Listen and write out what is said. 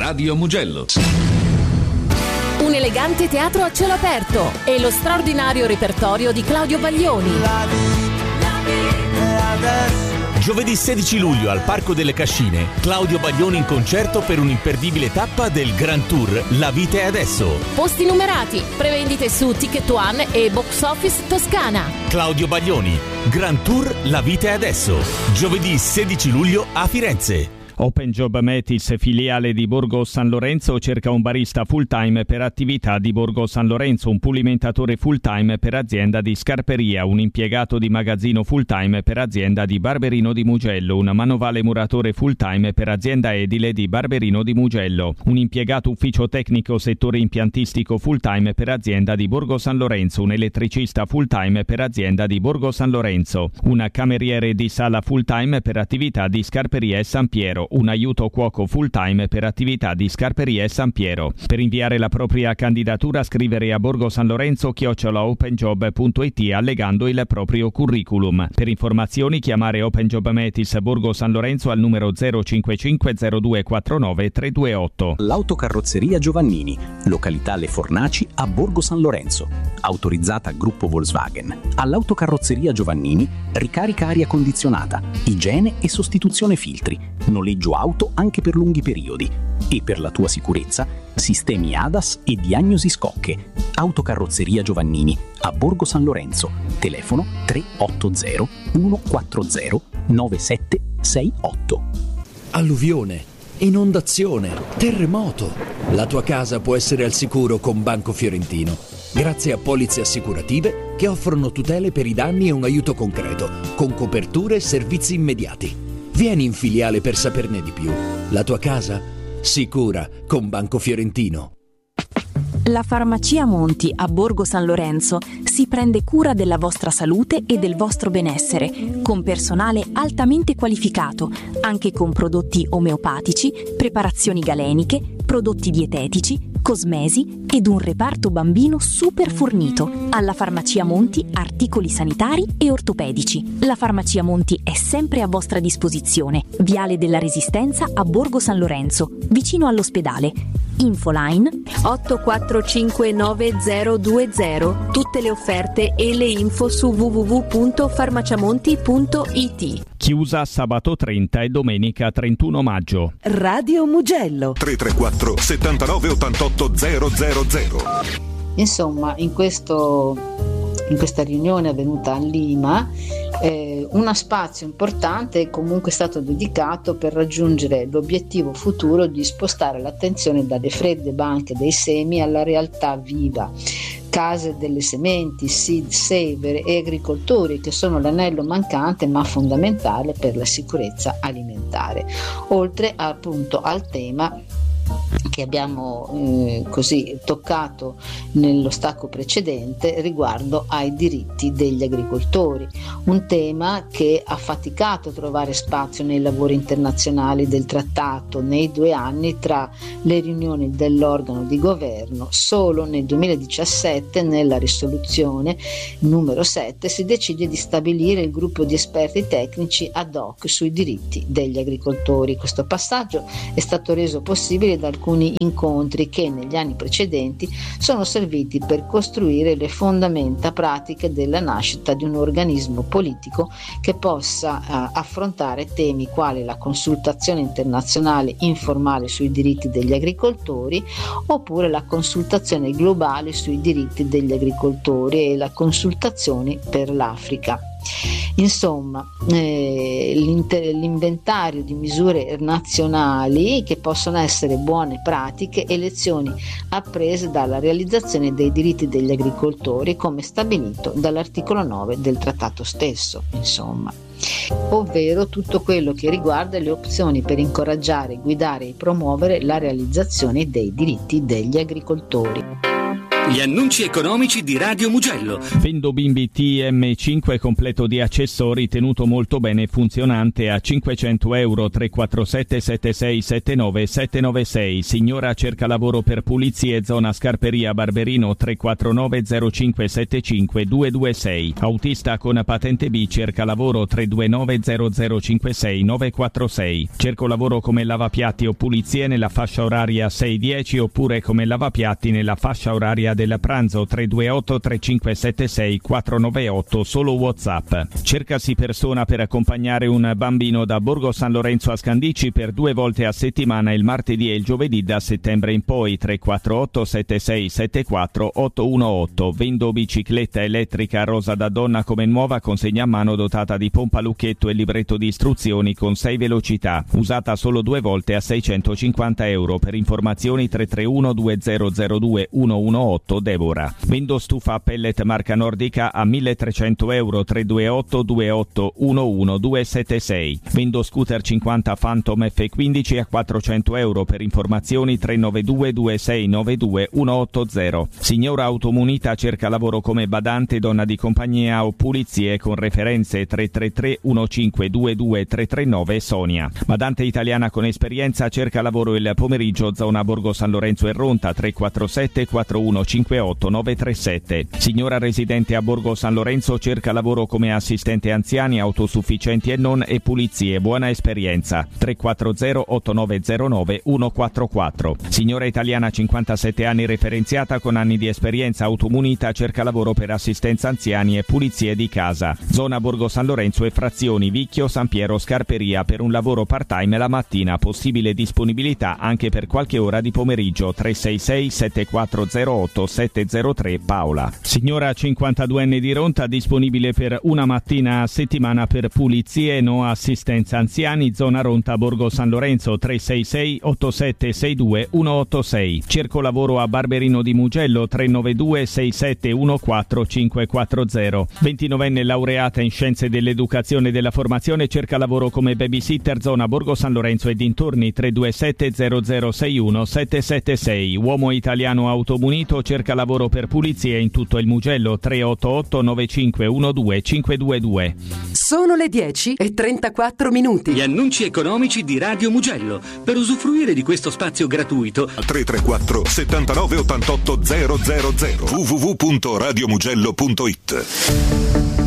Radio Mugello. Un elegante teatro a cielo aperto e lo straordinario repertorio di Claudio Baglioni. Giovedì 16 luglio al Parco delle Cascine, Claudio Baglioni in concerto per un'imperdibile tappa del Grand Tour La Vita è Adesso. Posti numerati, prevendite su Ticket One e Box Office Toscana. Claudio Baglioni, Grand Tour La Vita è Adesso. Giovedì 16 luglio a Firenze. Open Job Metis, filiale di Borgo San Lorenzo, cerca un barista full time per attività di Borgo San Lorenzo, un pulimentatore full time per azienda di scarperia, un impiegato di magazzino full time per azienda di Barberino di Mugello, un manovale muratore full time per azienda edile di Barberino di Mugello, un impiegato ufficio tecnico settore impiantistico full time per azienda di Borgo San Lorenzo, un elettricista full time per azienda di Borgo San Lorenzo, un cameriere di sala full time per attività di scarperia e San Piero, un aiuto cuoco full time per attività di scarperia e San Piero. Per inviare la propria candidatura scrivere a borgosanlorenzo@openjob.it allegando il proprio curriculum. Per informazioni chiamare Open Job Metis Borgo San Lorenzo al numero 055 0249 328. L'autocarrozzeria Giovannini, località Le Fornaci a Borgo San Lorenzo, autorizzata Gruppo Volkswagen. All'autocarrozzeria Giovannini ricarica aria condizionata, igiene e sostituzione filtri, noleggio auto anche per lunghi periodi e per la tua sicurezza sistemi ADAS e diagnosi scocche. Autocarrozzeria Giovannini a Borgo San Lorenzo, telefono 380 140 9768. Alluvione, inondazione, terremoto. La tua casa può essere al sicuro con Banco Fiorentino, grazie a polizze assicurative che offrono tutele per i danni e un aiuto concreto, con coperture e servizi immediati. Vieni in filiale per saperne di più. La tua casa? Sicura con Banco Fiorentino. La Farmacia Monti a Borgo San Lorenzo si prende cura della vostra salute e del vostro benessere, con personale altamente qualificato, anche con prodotti omeopatici, preparazioni galeniche, prodotti dietetici, cosmesi ed un reparto bambino super fornito. Alla Farmacia Monti articoli sanitari e ortopedici. La Farmacia Monti è sempre a vostra disposizione. Viale della Resistenza a Borgo San Lorenzo, vicino all'ospedale. Infoline 84599020. Tutte le offerte e le info su www.farmaciamonti.it. Chiusa sabato 30 e domenica 31 maggio. Radio Mugello 334 79 88 000. Insomma, in questa riunione avvenuta a Lima, uno spazio importante è comunque stato dedicato per raggiungere l'obiettivo futuro di spostare l'attenzione dalle fredde banche dei semi alla realtà viva. Case delle sementi, seed saver e agricoltori che sono l'anello mancante ma fondamentale per la sicurezza alimentare, oltre appunto al tema che abbiamo così toccato nello stacco precedente riguardo ai diritti degli agricoltori, un tema che ha faticato a trovare spazio nei lavori internazionali del trattato nei 2 anni tra le riunioni dell'organo di governo. Solo nel 2017 nella risoluzione numero 7 si decide di stabilire il gruppo di esperti tecnici ad hoc sui diritti degli agricoltori. Questo passaggio è stato reso possibile da alcuni incontri che negli anni precedenti sono serviti per costruire le fondamenta pratiche della nascita di un organismo politico che possa affrontare temi quali la consultazione internazionale informale sui diritti degli agricoltori oppure la consultazione globale sui diritti degli agricoltori e la consultazione per l'Africa. Insomma, l'inventario di misure nazionali che possono essere buone pratiche e lezioni apprese dalla realizzazione dei diritti degli agricoltori come stabilito dall'articolo 9 del trattato stesso, insomma, ovvero tutto quello che riguarda le opzioni per incoraggiare, guidare e promuovere la realizzazione dei diritti degli agricoltori. Gli annunci economici di Radio Mugello. Vendo Bimbi TM5 completo di accessori, tenuto molto bene e funzionante a €500. 347 7679 796. Signora cerca lavoro per pulizie, zona Scarperia Barberino. 349 0575 226. Autista con patente B cerca lavoro. 329 0056 946. Cerco lavoro come lavapiatti o pulizie nella fascia oraria 6-10 oppure come lavapiatti nella fascia oraria del pranzo. 328 3576 498. Solo WhatsApp. Cercasi persona per accompagnare un bambino da Borgo San Lorenzo a Scandicci per 2 volte a settimana, il martedì e il giovedì da settembre in poi. 348 7674 818. Vendo bicicletta elettrica rosa da donna come nuova, consegna a mano dotata di pompa lucchetto e libretto di istruzioni con 6 velocità, usata solo 2 volte a €650. Per informazioni 331 2002 118 Devora. Vendo stufa a pellet marca nordica a €1.300. 328 28 11 276. Vendo scooter 50 Phantom F15 a €400. Per informazioni 392 2692 180. Signora automunita cerca lavoro come badante, donna di compagnia o pulizie con referenze. 333 1522 339 Sonia. Badante italiana con esperienza cerca lavoro il pomeriggio, zona Borgo San Lorenzo e Ronta. 347 4158 937. Signora residente a Borgo San Lorenzo cerca lavoro come assistente anziani, autosufficienti e non e pulizie, buona esperienza. 340 8909 144. Signora italiana 57 anni referenziata con anni di esperienza, automunita, cerca lavoro per assistenza anziani e pulizie di casa. Zona Borgo San Lorenzo e frazioni Vicchio, San Piero, Scarperia, per un lavoro part-time la mattina, possibile disponibilità anche per qualche ora di pomeriggio. 366 7408 703 Paola. Signora 52enne di Ronta, disponibile per una mattina a settimana per pulizie, no assistenza anziani, zona Ronta Borgo San Lorenzo. 366 8762 186. Cerco lavoro a Barberino di Mugello. 392 6714 540. 29enne laureata in scienze dell'educazione e della formazione cerca lavoro come babysitter, zona Borgo San Lorenzo e dintorni. 327 0061 776. Uomo italiano automunito cerca lavoro per pulizie in tutto il Mugello. 388 9512 522. Sono le 10:34. Gli annunci economici di Radio Mugello. Per usufruire di questo spazio gratuito 334 79 88 000 www.radiomugello.it.